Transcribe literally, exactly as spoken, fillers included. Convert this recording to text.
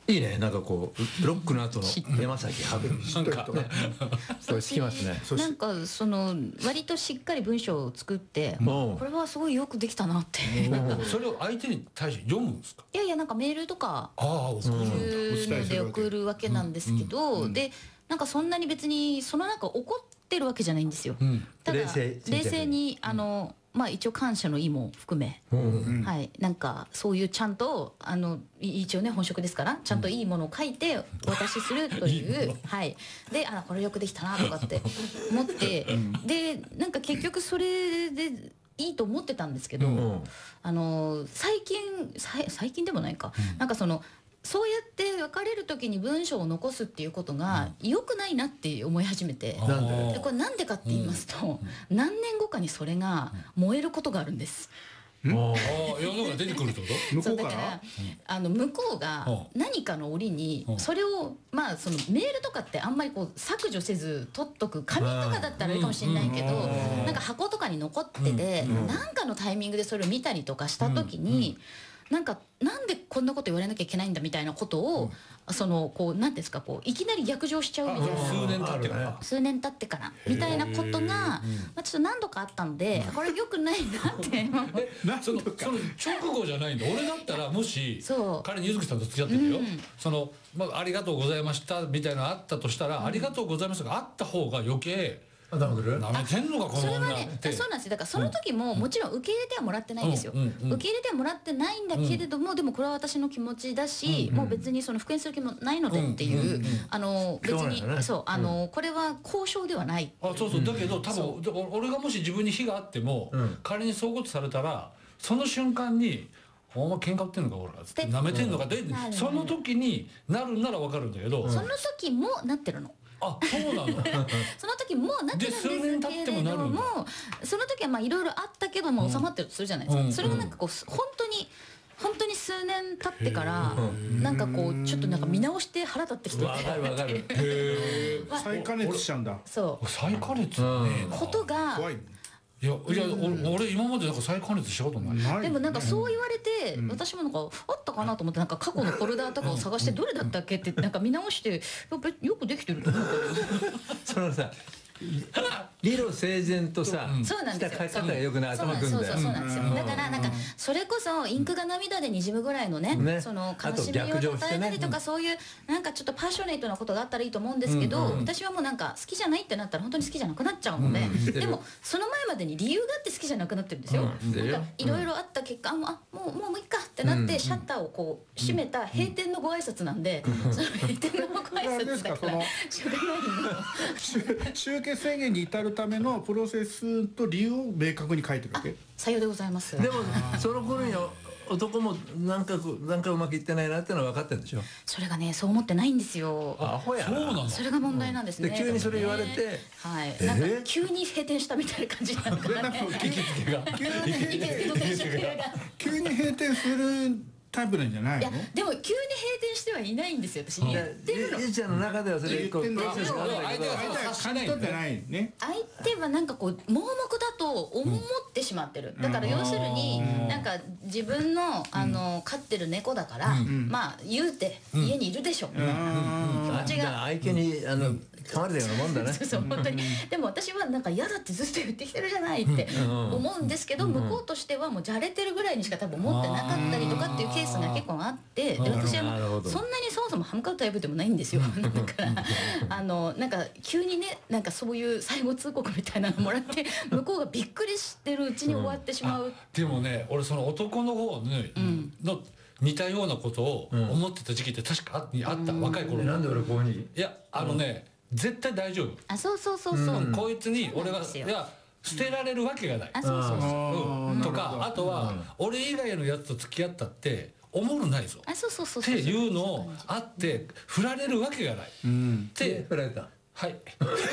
いいね、なんかこうロックの後の山崎ハグなんかねそう好きますね。 なんかその割としっかり文章を作ってこれはすごいよくできたなってそれを相手に対して読むんですか？ いやいやなんかメールとかああ送るいうので送るわけなんですけど、でなんかそんなに別にその中怒ってるわけじゃないんですよ。ただ冷静にあのまあ一応感謝の意も含め、はい、なんかそういうちゃんとあの一応ね本職ですからちゃんといいものを書いてお渡しするというはいであこれよくできたなとかって思ってでなんか結局それでいいと思ってたんですけど、あの最近最近でもないか、なんかそのそうやって別れる時に文章を残すっていうことが良くないなって思い始めて、でこれなんでかって言いますと、何年後かにそれが燃えることがあるんです。 ああ世の中出てくるってこと？ 向こうから、あの向こうが何かの折にそれをまあそのメールとかってあんまりこう削除せず取っとく紙とかだったらいいかもしれないけど、なんか箱とかに残ってて何かのタイミングでそれを見たりとかした時に。なんかなんでこんなこと言われなきゃいけないんだみたいなことを、うん、そのこうなんていうんですかこういきなり逆上しちゃうみたいな数年経ってから数年経ってからみたいなことが、まあ、ちょっと何度かあったのでこれ良くないなってそのその直後じゃないんだ。俺だったらもし彼に柚月さんと付き合ってるよ、うん、その、まあ、ありがとうございましたみたいなのあったとしたら、うん、ありがとうございましたがあった方が余計なめてんのかこの女って。 そうなんですよ。だからその時ももちろん受け入れてはもらってないんですよ。受け入れてはもらってないんだけれども、でもこれは私の気持ちだし、もう別にその復縁する気もないのでっていう、あの別にそうあのこれは交渉ではない。 あそうそうだけど多分俺がもし自分に非があっても仮にそういうことされたらその瞬間にお前喧嘩売ってんのか俺はってなめてんのかでその時になるなら分かるんだけど、 その時もなってるの。 あそうなのその時もなってるんですけれども、その時はまあいろいろあったけども収まってるとするじゃないですか、うん、それがなんかこう本当に本当に数年経ってからなんかこうちょっとなんか見直して腹立ってきてわかるわかる再加熱しちゃうんだ。 そう再加熱ねことが怖い。 いやいや、うん、俺今までなんか再加熱したことない。 でもなんかそう言われて、うん、私もなんかあったかなと思ってなんか過去のフォルダーとかを探してどれだったっけってなんか見直してよくできてると思うけどそのさ理路整然とさ、 そうなんですよ。 書き方がよくない頭くんだよ。 そうそうそうなんですよ。だからなんかそれこそインクが涙で滲むぐらいのね、その悲しみを与えたりとかそういうなんかちょっとパッショネートなことがあったらいいと思うんですけど、私はもうなんか好きじゃないってなったら本当に好きじゃなくなっちゃうので、でもその前までに理由があって好きじゃなくなってるんですよ。なんかいろいろあった結果、あもうもうもういいかってなってシャッターをこう閉めた閉店のご挨拶なんで、その閉店のご挨拶だからしょうがないの。 終結宣言に至るためのプロセスと理由を明確に書いてるわけ。 さようでございます。 でもその頃に男もなんかなんかうまくいってないなってのは分かってるんでしょ。 それがねそう思ってないんですよ。 アホやな。 そうなの。 それが問題なんですね。 急にそれ言われて、 はい。なんか急に閉店したみたいな感じなんかね。 行きつけが。 急に閉店するタイプなんじゃないの？ いやでも急に閉店してはいないんですよ私。言ってるの。 ゆうちゃんの中ではそれ言ってんの。 プロセスがあるんだけど、 相手は感じ取ってないね。 相手はなんかこう盲目だと思ってしまってる。だから要するになんか自分のあの飼ってる猫だからまあ言うて家にいるでしょ。気持ちが相手にあの噛まれたようなもんだね。 そうそう本当に。でも私はなんか嫌だってずっと言ってきてるじゃないって思うんですけど、向こうとしてはもうじゃれてるぐらいにしか多分思ってなかったりとかっていうケースが結構あって、で私はもうそんなにそもそも歯向かうタイプでもないんですよ。だからあのなんか急にねなんかそういう最後通告みたいなのもらって向こうがびっくりしてるうちに終わってしまう。 でもね俺その男の方の似たようなことを思ってた時期って確かあった若い頃に。 なんで俺ここに？ いやあのね絶対大丈夫。 あそうそうそうそう。 こいつに俺がいや捨てられるわけがない。 あそうそうそう。 とかあとは俺以外のやつと付き合ったっておもろないぞあそうそうそうっていうのをあって振られるわけがない。 って振られた。 はい